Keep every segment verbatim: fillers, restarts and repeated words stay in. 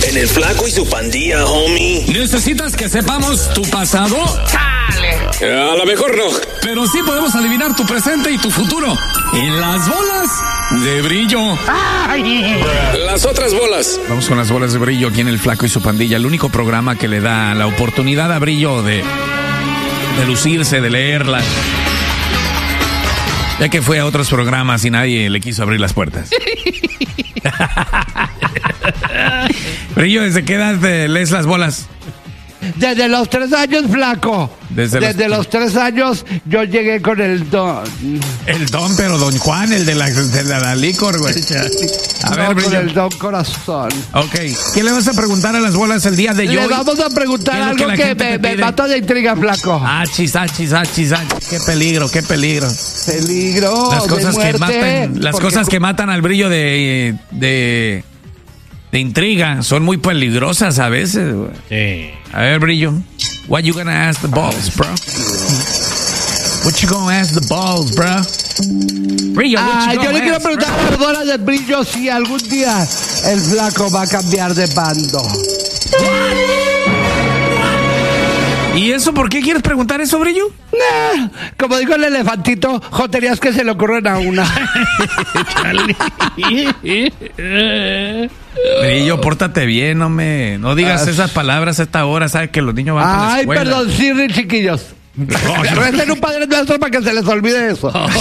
En el Flaco y su Pandilla, homie. ¿Necesitas que sepamos tu pasado? ¡Chale! A lo mejor no. Pero sí podemos adivinar tu presente y tu futuro. En las bolas de brillo. ¡Ay! Las otras bolas. Vamos con las bolas de brillo aquí en el Flaco y su Pandilla. El único programa que le da la oportunidad a Brillo de, de lucirse, de leerla. Ya que fue a otros programas y nadie le quiso abrir las puertas. Brillo, ¿desde qué edad te lees las bolas? Desde los tres años, Flaco. Desde, Desde los... los tres años yo llegué con el don. El don, pero don Juan, el de la, de la, la licor, güey. A no, ver, Brillo. con el don corazón. Ok. ¿Qué le vas a preguntar a las bolas el día de hoy? Le vamos a preguntar algo que, que me, me mata de intriga, Flaco. Achis, achis, achis, achis. Qué peligro, qué peligro. Peligro. Las cosas de que matan, las porque... cosas que matan al Brillo de de, de intriga son muy peligrosas a veces, güey. Sí. A ver, Brillo. What you gonna ask the balls, bro? What you gonna ask the balls, bro? Brillo, ah, yo le ask, quiero preguntar bro? a las bolas del Brillo si algún día el Flaco va a cambiar de bando. ¿Y eso por qué quieres preguntar eso, Brillo? Nah, como dijo el elefantito, joterías que se le ocurren a una. Brillo, pórtate bien, no me, no digas ah, esas palabras a esta hora, sabes que los niños van a la Ay, escuela. perdón, sí, chiquillos. Recen un Padre Nuestro para que se les olvide eso. Oh,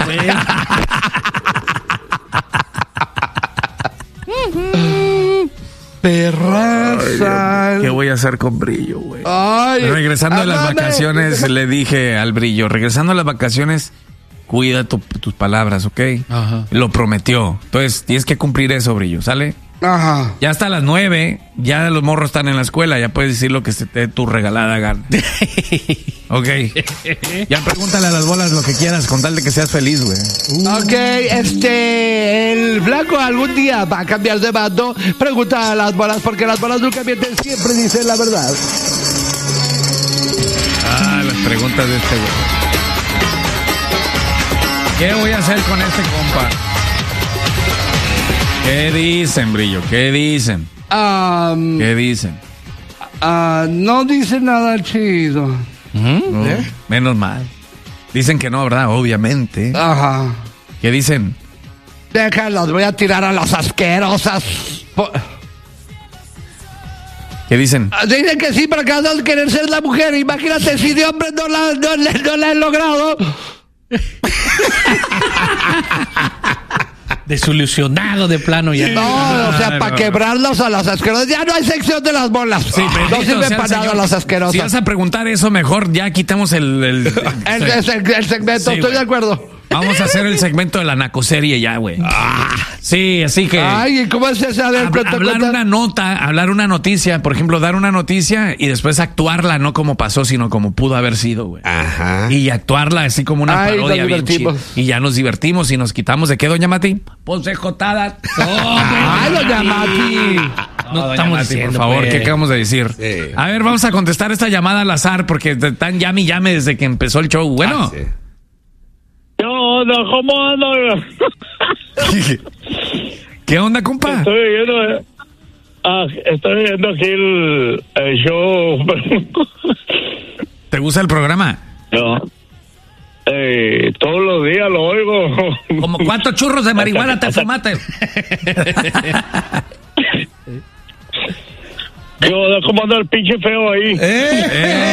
Perraza. ¿Qué voy a hacer con Brillo, güey? Regresando a las vacaciones, le dije al Brillo, regresando a las vacaciones, cuida tu, tus palabras, ¿ok? Ajá. Lo prometió. Entonces, tienes que cumplir eso, Brillo, ¿sale? Ajá. Ya hasta las nueve, ya los morros están en la escuela, ya puedes decir lo que se te dé tu regalada gana. Ok. Ya pregúntale a las bolas lo que quieras, con tal de que seas feliz, güey. Uh. Ok, este, el Flaco algún día va a cambiar de bando. Pregunta a las bolas, porque las bolas nunca mienten, siempre dicen la verdad. Ah, las preguntas de este güey. ¿Qué voy a hacer con este compa? ¿Qué dicen, Brillo? ¿Qué dicen? Um, ¿Qué dicen? Uh, no dicen nada chido. Uh-huh. No, ¿eh? Menos mal. Dicen que no, ¿verdad? Obviamente. Ajá. ¿Qué dicen? Déjalos, voy a tirar a las asquerosas. ¿Qué dicen? Dicen que sí, pero que vas a querer ser la mujer. Imagínate si de hombre no la, no, no la he logrado. Desilusionado de plano ya. No, o sea, para no. quebrarlos a las asquerosas. Ya no hay sección de las bolas. Sí, no sirven para nada las asquerosas. Si vas a preguntar eso, mejor ya quitamos el... El, el, el, el, el segmento, sí, estoy wey. de acuerdo. Vamos a hacer el segmento de la nacoserie ya, güey. Ah, sí, así que... Ay, ¿cómo es ese? A ver, hab, hablar una nota, hablar una noticia, por ejemplo, dar una noticia y después actuarla, no como pasó, sino como pudo haber sido, güey. Ajá. Y actuarla así como una Ay, parodia bien chida. Y ya nos divertimos y nos quitamos. ¿De qué, doña Mati? Poncejotadas. Oh, ¡ay, doña Mati! No, no estamos Mati, diciendo, por favor, pues. ¿Qué acabamos de decir? Sí. A ver, vamos a contestar esta llamada al azar porque están llame y llame desde que empezó el show. Bueno. Ah, sí. No, no, ¿cómo ando? ¿Qué onda, compa? Estoy viendo, ah, estoy viendo aquí el, el show. ¿Te gusta el programa? No. Eh, todos los días lo oigo. ¿Como cuántos churros de marihuana te fumaste? ¿Cómo anda el pinche feo ahí? ¡Eh!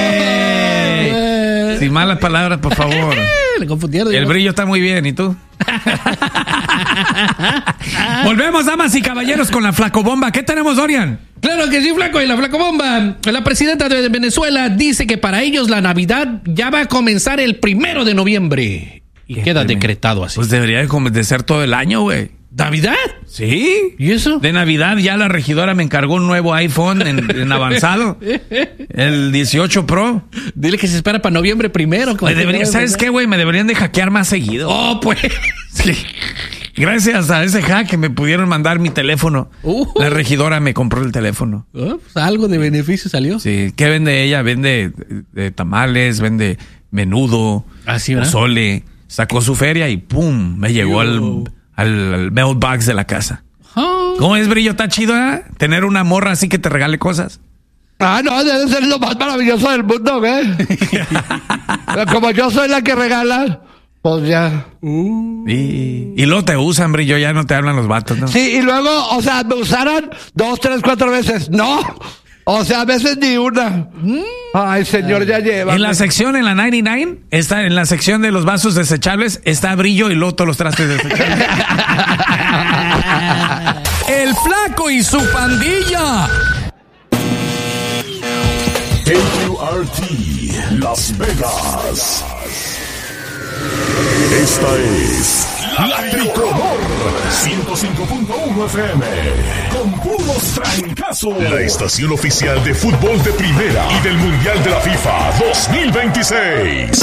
¡Eh! Sin malas palabras, por favor. Le confundieron. El Brillo está muy bien, ¿y tú? Volvemos, damas y caballeros, con la flacobomba. ¿Qué tenemos, Dorian? Claro que sí, Flaco, y la flacobomba. La presidenta de Venezuela dice que para ellos la Navidad ya va a comenzar el primero de noviembre. Y queda decretado así. Pues debería de ser todo el año, güey. ¿Navidad? Sí. ¿Y eso? De Navidad ya la regidora me encargó un nuevo iPhone en, en avanzado. El dieciocho Pro. Dile que se espera para noviembre primero. Me debería, ¿sabes qué, güey? Me deberían de hackear más seguido. Oh, pues. Sí. Gracias a ese hack me pudieron mandar mi teléfono. Uh. La regidora me compró el teléfono. Oh, pues algo de beneficio salió. Sí. ¿Qué vende ella? Vende de tamales, vende menudo, así, ¿verdad? pozole. Sacó su feria y ¡pum! Me llegó al... Al, al mailbox de la casa. Oh. ¿Cómo es, Brillo? ¿Está chido, eh? Tener una morra así que te regale cosas. Ah, no, debe ser lo más maravilloso del mundo, ¿eh? Como yo soy la que regala, pues ya. Uh. Y, y luego te usan, Brillo, ya no te hablan los vatos, ¿no? Sí, y luego, o sea, me usaron dos, tres, cuatro veces. No. O sea, a veces ni una. Ay, señor, ya lleva. En la sección, en la noventa y nueve, está en la sección de los vasos desechables, está Brillo y luego todos los trastes desechables. El Flaco y su pandilla. K Q R T Las Vegas. Esta es La Tricolor ciento cinco punto uno F M con puros trancazos. La estación oficial de fútbol de primera y del Mundial de la FIFA dos mil veintiséis.